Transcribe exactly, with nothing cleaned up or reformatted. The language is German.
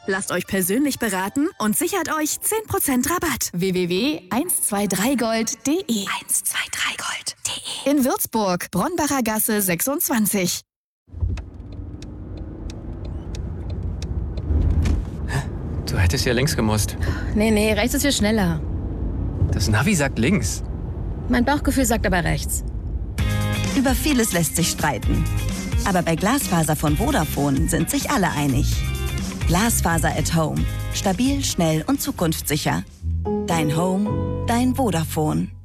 Lasst euch persönlich beraten und sichert euch zehn Prozent Rabatt. w w w punkt eins zwei drei gold punkt de eins zwei drei gold punkt de In Würzburg, Bronbacher Gasse sechsundzwanzig. Du hättest ja links gemusst. Nee, nee, rechts ist viel schneller. Das Navi sagt links. Mein Bauchgefühl sagt aber rechts. Über vieles lässt sich streiten. Aber bei Glasfaser von Vodafone sind sich alle einig. Glasfaser at Home. Stabil, schnell und zukunftssicher. Dein Home, dein Vodafone.